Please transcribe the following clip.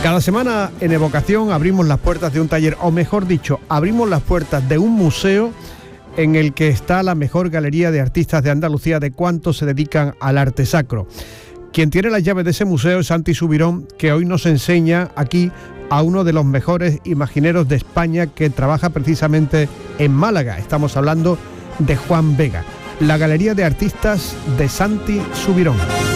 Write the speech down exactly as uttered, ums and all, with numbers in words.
Cada semana en Evocación abrimos las puertas de un taller, o mejor dicho, abrimos las puertas de un museo en el que está la mejor galería de artistas de Andalucía de cuantos se dedican al arte sacro. Quien tiene las llaves de ese museo es Santi Subirón, que hoy nos enseña aquí a uno de los mejores imagineros de España que trabaja precisamente en Málaga. Estamos hablando de Juan Vega, la galería de artistas de Santi Subirón.